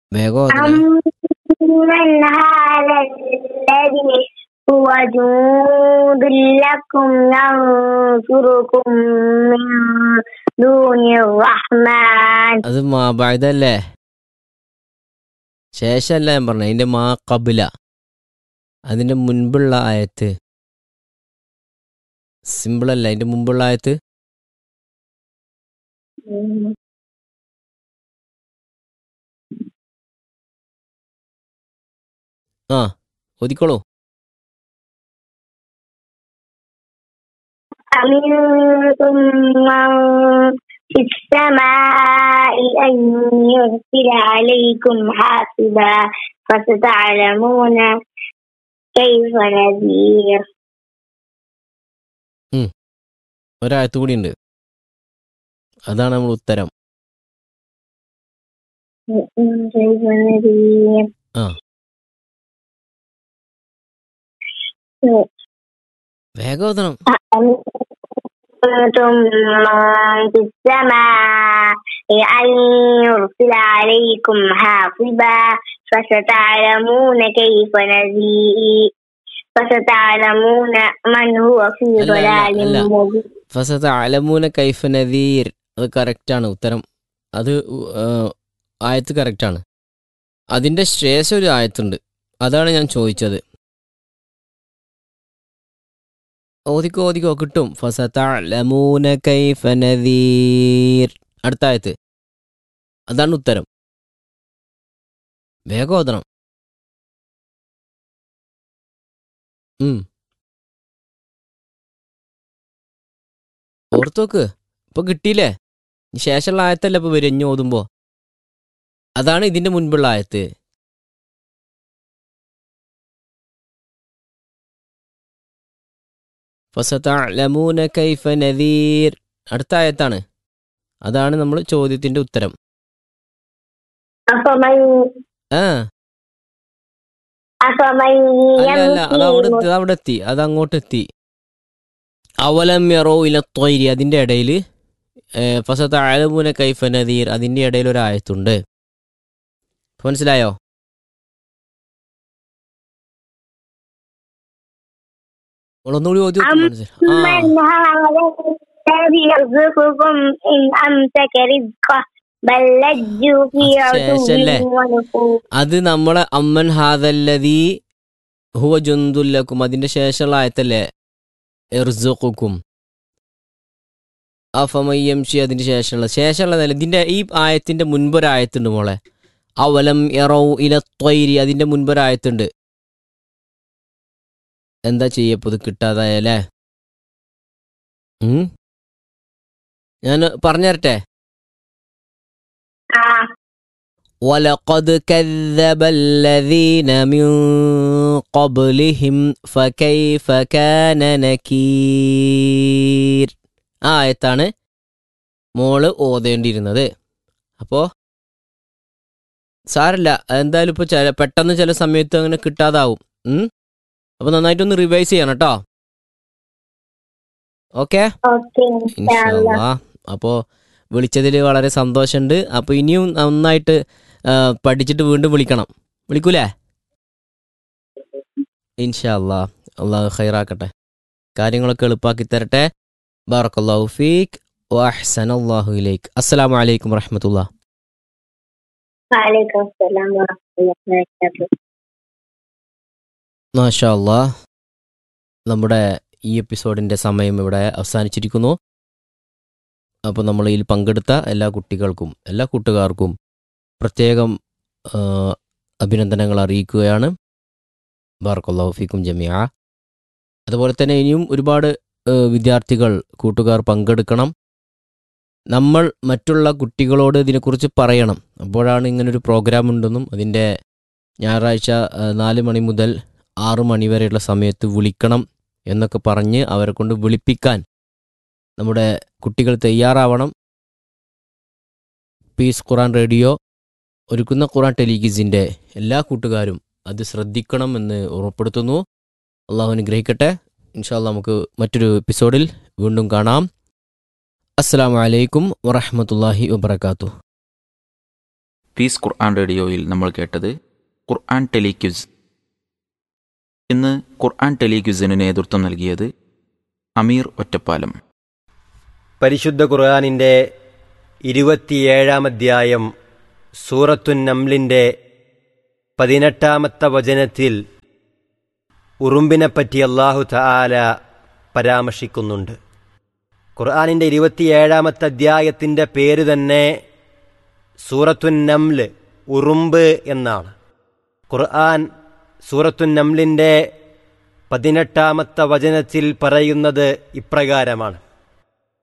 വേഗം ഓതണേ. أمن هذا الذي هو جند لكم ينصركم من دون الرحمن. അത് ബഅദല്ലേ, ശേഷമല്ല ഞാൻ പറഞ്ഞത്. അതിന്റെ ഖബല, അതിന്റെ മുൻപുള്ള ആയത്ത്. സിമ്പിൾ അല്ല, അതിന്റെ മുമ്പുള്ള ആയത്ത്. ആ ഒതിക്കോളൂ. أمنتم من في السماء أن يرسل عليكم حاصبا فستعلمون كيف نذير. ഒരായത്ത് കൂടി ഉണ്ട്, അതാണ് നമ്മൾ ഉത്തരം. كيف نذير. ആ വേഗം ഓതണം. أمنتم من في السماء أن يرسل عليكم حاصبا فستعلمون كيف نذير. فستعلمون من هو في ضلال مبين. ഫസതഅലമൂന കൈഫ നദീർ, അത് കറക്റ്റാണ് ഉത്തരം. അത് ആയത്ത് കറക്റ്റാണ്. അതിൻ്റെ ശേഷം ഒരു ആയത്തുണ്ട്, അതാണ് ഞാൻ ചോദിച്ചത്. ഓതിക്കോ കിട്ടും. ഫസതഅലമൂന കൈഫ നദീർ, അടുത്ത ആയത്ത്, അതാണ് ഉത്തരം. വേഗം ഓതണം. ഓർത്തോക്ക്, ഇപ്പൊ കിട്ടിയില്ലേ? ശേഷമുള്ള ആയത്തല്ല ഇപ്പൊ വരും ഇഞ്ഞ് ഓതുമ്പോ. അതാണ് ഇതിന്റെ മുൻപുള്ള ആയത്ത്. ഫസതഅലമൂന കൈഫ നദീർ, അടുത്ത ആയത്താണ്. അതാണ് നമ്മൾ ചോദ്യത്തിന്റെ ഉത്തരം. أفمن ആ أفمن അല്ല يمشي അതവിടെ എത്തി, അതങ്ങോട്ട് എത്തി. അവലം യറൗ ഇല ത്വയ്രി, അതിന്റെ ഇടയിൽ ഫസതഅലമൂന കൈഫ നദീർ, അതിന്റെ ഇടയിൽ ഒരു ആയത്തുണ്ട്. മനസ്സിലായോ? ഒന്നുകൂടി ഓതി നോക്ക്, മനസ്സിലായി. أمن هذا الذي يرزقكم إن أمسك رزقه بل لجوا في عتو ശേഷല്ലേ ونفور. അത് നമ്മളെ അമ്മൻ ഹാദല്ലദീ ഹുവ ജുന്ദുല്ലക്കും, അതിന്റെ ശേഷമുള്ള ആയത്തല്ലേ ഇർസുഖുക്കും. അഫമയ്യംഷി, അതിന്റെ ശേഷമുള്ള ഇതിന്റെ ഈ ആയത്തിന്റെ മുൻപൊരായത്തുണ്ട് മോളെ. അവലം യറൗ ഇല ത്വയ്രി, അതിന്റെ മുൻപൊരായത്തുണ്ട്. എന്താ ചെയ്യപ്പോ കിട്ടാതായല്ലേ? ഞാൻ പറഞ്ഞുതരട്ടെ. وَلَقَدْ كَذَّبَ الَّذِينَ مِنْ قَبْلِهِمْ فَكَيْفَ كَانَ نَكِيرٌ. ആ ആയത്താണ് മോള് ഓതേണ്ടിയിരുന്നത്. അപ്പോൾ സാരല്ല, എന്തായാലും ഇപ്പോൾ പെട്ടെന്ന് ചില സമയത്ത് അങ്ങനെ കിട്ടാതാവും. അപ്പോൾ നന്നായിട്ടൊന്ന് റിവൈസ് ചെയ്യണം കേട്ടോ. ഓക്കെ, ഇൻഷാ അല്ലാഹ്. അപ്പോൾ വിളിച്ചതിൽ വളരെ സന്തോഷമുണ്ട്. അപ്പോൾ ഇനിയും നന്നായിട്ട് പഠിച്ചിട്ട് വീണ്ടും വിളിക്കൂലേ? ഇൻഷാ അല്ലാഹ്. അള്ളാഹു ഖൈറാക്കട്ടെ, കാര്യങ്ങളൊക്കെ എളുപ്പാക്കി തരട്ടെ. ബാറക്കല്ലാഹു ഫീക് വഅഹ്സനല്ലാഹു ഇലൈക്. അസ്സലാമു അലൈക്കും വറഹ്മത്തുള്ളാഹി. വഅലൈക്കും അസ്സലാം വറഹ്മത്തുള്ളാഹി വബറകാതുഹു. മാഷാ അല്ലാഹ്, നമ്മുടെ ഈ എപ്പിസോഡിൻ്റെ സമയം ഇവിടെ അവസാനിച്ചിരിക്കുന്നു. അപ്പോൾ നമ്മൾ ഇതിൽ പങ്കെടുത്ത എല്ലാ കുട്ടികൾക്കും എല്ലാ കൂട്ടുകാർക്കും പ്രത്യേകം അഭിനന്ദനങ്ങൾ അറിയിക്കുകയാണ്. ബാറക്കല്ലാഹു ഫീക്കും ജമിഅ. അതുപോലെ തന്നെ ഇനിയും ഒരുപാട് വിദ്യാർത്ഥികൾ കൂട്ടുകാർ പങ്കെടുക്കണം. നമ്മൾ മറ്റുള്ള കുട്ടികളോട് ഇതിനെക്കുറിച്ച് പറയണം. അപ്പോഴാണ് ഇങ്ങനൊരു പ്രോഗ്രാം ഉണ്ടെന്നും അതിൻ്റെ ഞായറാഴ്ച 4 മണി മുതൽ 6 മണി വരെയുള്ള സമയത്ത് വിളിക്കണം എന്നൊക്കെ പറഞ്ഞ് അവരെ കൊണ്ട് വിളിപ്പിക്കാൻ നമ്മുടെ കുട്ടികൾ തയ്യാറാവണം. പീസ് ഖുർആൻ റേഡിയോ ഒരുക്കുന്ന ഖുർആൻ ടെലിഗിസിൻ്റെ എല്ലാ കൂട്ടുകാരും അത് ശ്രദ്ധിക്കണമെന്ന് ഓർമ്മപ്പെടുത്തുന്നു. അള്ളാഹു അനുഗ്രഹിക്കട്ടെ. ഇൻഷാ അല്ലാഹ് നമുക്ക് മറ്റൊരു എപ്പിസോഡിൽ വീണ്ടും കാണാം. അസ്സലാമു അലൈക്കും വറഹ്മത്തുള്ളാഹി വബറകാതുഹു. പീസ് ഖുർആൻ റേഡിയോയിൽ നമ്മൾ കേട്ടത് ഖുർആൻ ടെലിക്വിസ്. ഇന്ന് ഖുർആൻ ടെലിക്വിസിന് നേതൃത്വം നൽകിയത് അമീർ ഒറ്റപ്പാലം. പരിശുദ്ധ ഖുർആനിൻ്റെ 27-ാം അധ്യായം സൂറത്തുൻ നംലിൻ്റെ 18-ാമത്തെ വചനത്തിൽ ഉറുമ്പിനെപ്പറ്റി അല്ലാഹു തആല പരാമർശിക്കുന്നുണ്ട്. ഖുർആനിൻ്റെ 27-ാമത്തെ അധ്യായത്തിൻ്റെ പേര് തന്നെ സൂറത്തുൻ നംൽ, ഉറുമ്പ് എന്നാണ്. ഖുർആൻ സൂറത്തുൻ നംലിൻ്റെ 18-ാമത്തെ വചനത്തിൽ പറയുന്നത് ഇപ്രകാരമാണ്: